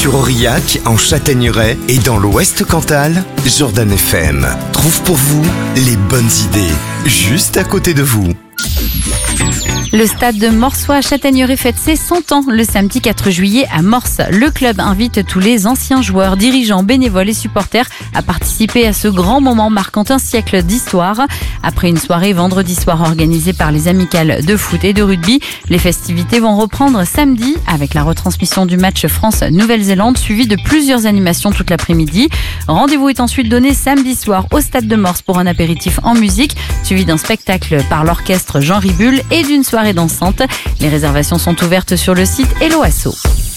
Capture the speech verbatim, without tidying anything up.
sur Aurillac, en Châtaigneraie et dans l'Ouest Cantal, Jordan F M trouve pour vous les bonnes idées, juste à côté de vous. Le stade de Morsois à Châtaigneraie fête ses cent ans le samedi quatre juillet à Morse. Le club invite tous les anciens joueurs, dirigeants, bénévoles et supporters à participer à ce grand moment marquant un siècle d'histoire. Après une soirée vendredi soir organisée par les amicales de foot et de rugby, les festivités vont reprendre samedi avec la retransmission du match France-Nouvelle-Zélande suivi de plusieurs animations toute l'après-midi. Rendez-vous est ensuite donné samedi soir au stade de Morse pour un apéritif en musique suivi d'un spectacle par l'orchestre Jean Ribul et d'une soirée dansante. Les réservations sont ouvertes sur le site Hello Asso.